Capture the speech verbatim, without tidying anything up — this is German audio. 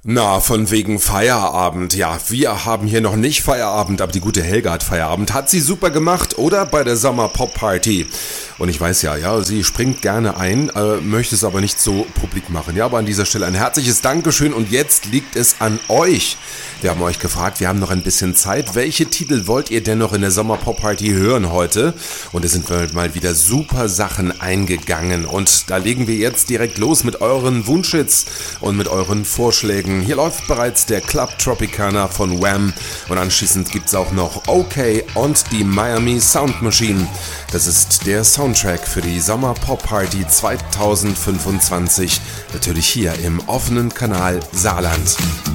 Na, von wegen Feierabend. Ja, wir haben hier noch nicht Feierabend, aber die gute Helga hat Feierabend. Hat sie super gemacht, oder? Bei der Summer Pop Party. Und ich weiß ja, ja, sie springt gerne ein, äh, möchte es aber nicht so publik machen. Ja, aber an dieser Stelle ein herzliches Dankeschön und jetzt liegt es an euch. Wir haben euch gefragt, wir haben noch ein bisschen Zeit. Welche Titel wollt ihr denn noch in der Summer Pop Party hören heute? Und es sind mal wieder super Sachen eingegangen. Und da legen wir jetzt direkt los mit euren Wunschhits und mit euren Vorschlägen. Hier läuft bereits der Club Tropicana von Wham! Und anschließend gibt's auch noch OK und die Miami Sound Machine. Das ist der Soundtrack für die Summer Pop Party zwanzig fünfundzwanzig. Natürlich hier im offenen Kanal Saarland.